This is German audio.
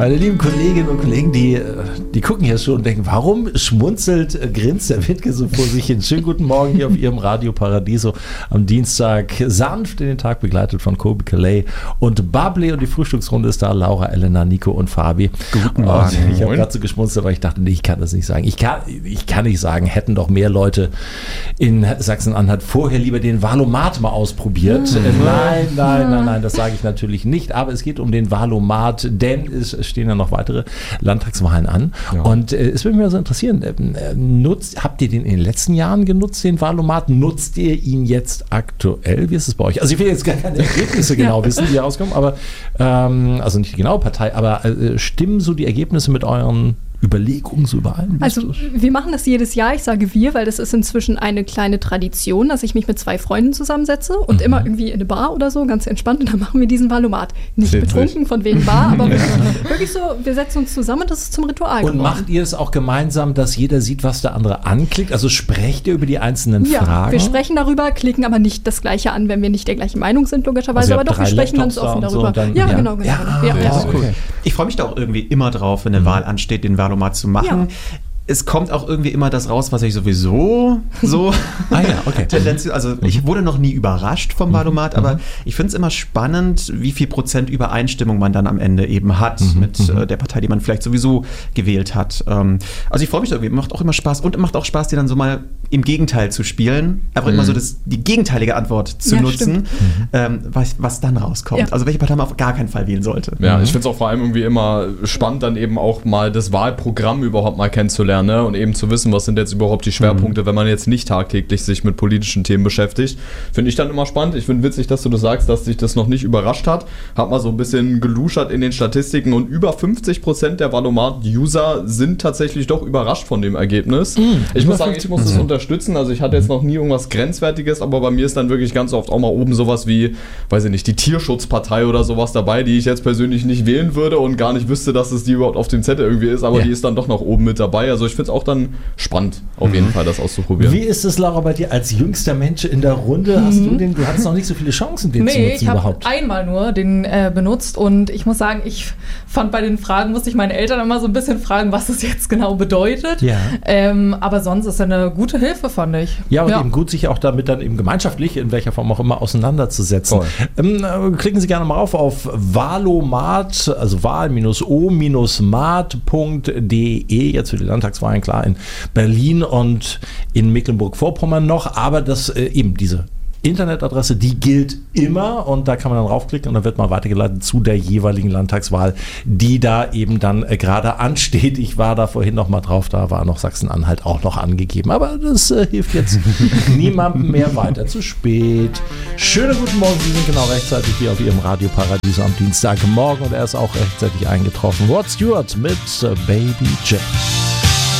Meine lieben Kolleginnen und Kollegen, die gucken hier schon und denken, warum grinst der Windke so vor sich hin? Schönen guten Morgen hier auf Ihrem Radio Paradiso am Dienstag. Sanft in den Tag begleitet von Colby Calais und Bubbly, und die Frühstücksrunde ist da. Laura, Elena, Nico und Fabi. Guten Morgen. Und ich habe gerade so geschmunzelt, aber ich dachte, nee, ich kann das nicht sagen. Ich kann nicht sagen, hätten doch mehr Leute in Sachsen-Anhalt vorher lieber den Valomat mal ausprobiert. Nein, das sage ich natürlich nicht. Aber es geht um den Valomat, denn es stehen ja noch weitere Landtagswahlen an. Ja. Und es würde mich mal so interessieren, habt ihr den in den letzten Jahren genutzt, den Valomat? Nutzt ihr ihn jetzt aktuell? Wie ist es bei euch? Also ich will jetzt gar keine Ergebnisse genau wissen, die rauskommen, aber also nicht die genaue Partei, aber stimmen so die Ergebnisse mit euren Überlegungen so überein? Also wir machen das jedes Jahr, ich sage wir, weil das ist inzwischen eine kleine Tradition, dass ich mich mit 2 Freunden zusammensetze und immer irgendwie in eine Bar oder so, ganz entspannt, und dann machen wir diesen Valomat. Nicht betrunken von wegen Bar, aber wirklich so, wir setzen uns zusammen und das ist zum Ritual geworden. Und macht ihr es auch gemeinsam, dass jeder sieht, was der andere anklickt? Also sprecht ihr über die einzelnen Fragen? Ja, wir sprechen darüber, klicken aber nicht das Gleiche an, wenn wir nicht der gleichen Meinung sind, logischerweise, aber doch, wir sprechen ganz offen darüber. So, ja, genau. Das ist cool. Ich freue mich da auch irgendwie immer drauf, wenn eine Wahl ansteht, den Valomat zu machen. Ja. Es kommt auch irgendwie immer das raus, was ich sowieso so tendenziell, also ich wurde noch nie überrascht vom Valomat, aber ich finde es immer spannend, wie viel Prozent Übereinstimmung man dann am Ende eben hat mit der Partei, die man vielleicht sowieso gewählt hat. Also ich freue mich da irgendwie, macht auch immer Spaß, und macht auch Spaß, die dann so mal im Gegenteil zu spielen, einfach immer so die gegenteilige Antwort zu nutzen, was dann rauskommt. Ja. Also welche Partei man auf gar keinen Fall wählen sollte. Ja, ich finde es auch vor allem irgendwie immer spannend, dann eben auch mal das Wahlprogramm überhaupt mal kennenzulernen. Und eben zu wissen, was sind jetzt überhaupt die Schwerpunkte, wenn man jetzt nicht tagtäglich sich mit politischen Themen beschäftigt. Finde ich dann immer spannend. Ich finde witzig, dass du das sagst, dass dich das noch nicht überrascht hat. Hab mal so ein bisschen geluschert in den Statistiken, und über 50% der Valomat-User sind tatsächlich doch überrascht von dem Ergebnis. Ich muss sagen, ich muss das unterstützen. Also ich hatte jetzt noch nie irgendwas Grenzwertiges, aber bei mir ist dann wirklich ganz oft auch mal oben sowas wie, weiß ich nicht, die Tierschutzpartei oder sowas dabei, die ich jetzt persönlich nicht wählen würde und gar nicht wüsste, dass es die überhaupt auf dem Zettel irgendwie ist, aber die ist dann doch noch oben mit dabei. Also ich finde es auch dann spannend, auf jeden Fall das auszuprobieren. Wie ist es, Laura, bei dir als jüngster Mensch in der Runde? Du hattest noch nicht so viele Chancen, den zu nutzen überhaupt. Ich habe einmal nur den benutzt, und ich muss sagen, ich fand, bei den Fragen musste ich meine Eltern immer so ein bisschen fragen, was es jetzt genau bedeutet. Ja. Aber sonst ist es eine gute Hilfe, fand ich. Ja, und eben gut, sich auch damit dann eben gemeinschaftlich, in welcher Form auch immer, auseinanderzusetzen. Klicken Sie gerne mal auf Valomat, also wahl-o-mat.de, jetzt für die Landtagswahlen, klar, in Berlin und in Mecklenburg-Vorpommern noch, aber das eben diese Internetadresse, die gilt immer, und da kann man dann raufklicken und dann wird man weitergeleitet zu der jeweiligen Landtagswahl, die da eben dann gerade ansteht. Ich war da vorhin noch mal drauf, da war noch Sachsen-Anhalt auch noch angegeben, aber das hilft jetzt niemandem mehr weiter. Zu spät. Schönen guten Morgen, Sie sind genau rechtzeitig hier auf Ihrem Radio Paradiso am Dienstagmorgen, und er ist auch rechtzeitig eingetroffen. Rod Stewart mit Baby J.